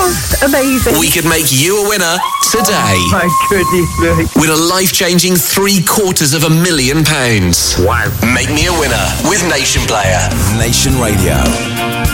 Amazing. We could make you a winner today. My goodness me. With a life-changing £750,000. Wow. Make me a winner with Nation Player. Nation Radio.